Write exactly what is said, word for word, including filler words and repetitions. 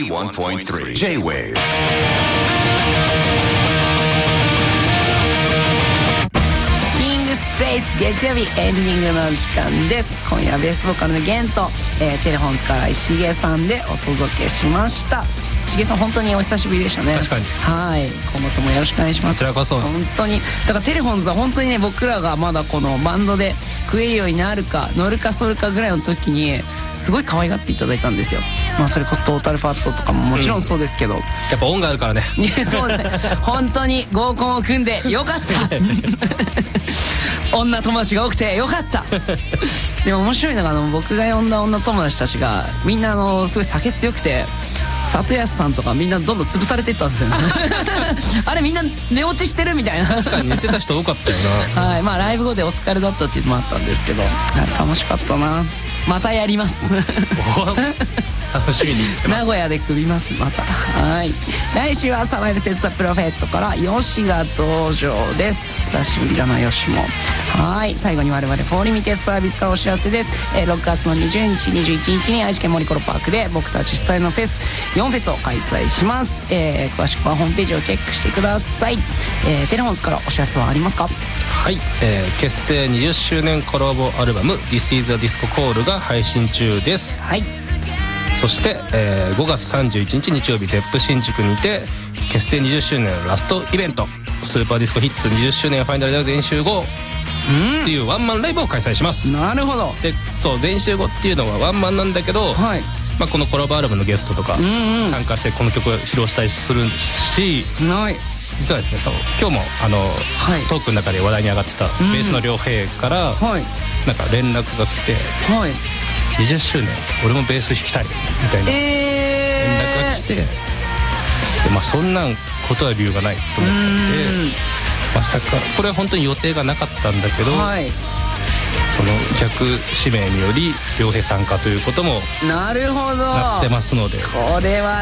エイティワンポイントスリー J-Wave。 スペース月曜日エンディングの時間です。今夜はベースボーカルのゲンと、えー、テレフォンズから石毛さんでお届けしました。石毛さん本当にお久しぶりでしたね。 確かに。 はい、今後ともよろしくお願いします。 こちらこそ。 本当にだからテレフォンズは本当にね、僕らがまだこのバンドで食えるようになるか乗るかそるかぐらいの時にすごい可愛がっていただいたんですよ。まあそれこそトータルファットとかももちろんそうですけど、うん、 やっぱ音があるからね。 いやそうですね。本当に合コンを組んでよかった女友達が多くてよかったでも面白いのが、あの僕が呼んだ女友達たちがみんなあのすごい酒強くて、里安さんとかみんなどんどん潰されていったんですよねあれみんな寝落ちしてるみたいな。 確かに寝てた人多かったよなはい、まあライブ後でお疲れだったっていうのもあったんですけど、楽しかったな。またやります楽しみにしてます。 名古屋で組みますまた。はい、来週はサバイブセッツアプロフェットからヨシが登場です。久しぶりだなヨシも。はい、最後に我々フォーリミテスサービスからお知らせです。えー、ろくがつのにじゅうにちにじゅういちにちに愛知県森コロパークで僕たち主催のフェスよんフェスを開催します。えー、詳しくはホームページをチェックしてください。えー、テレフォンズからお知らせはありますか？ はい、えー、結成にじゅっしゅうねんコラボアルバム This is a Disco Call が配信中です。 はい。 そして、えー、ごがつさんじゅういちにち日曜日 ゼップ 新宿にて結成にじゅっしゅうねんラストイベントスーパーディスコヒッツにじゅっしゅうねんファイナルで全集合っていうワンマンライブを開催します。 なるほど。 で、そう全集合っていうのはワンマンなんだけど、はい、まあ、このコラボアルバムのゲストとか参加してこの曲を披露したりするし、はい、実はですね、そう今日もあの、はい、トークの中で話題に上がってたベースの良平から、はい、なんか連絡が来て、はい、にじゅっしゅうねん俺もベース弾きたいみたいな連絡が来て、えー、でまあそんなん断る理由がないと思ってて、まさかこれは本当に予定がなかったんだけど、はい、その逆指名により良平参加ということもなるほどなってますので、 これは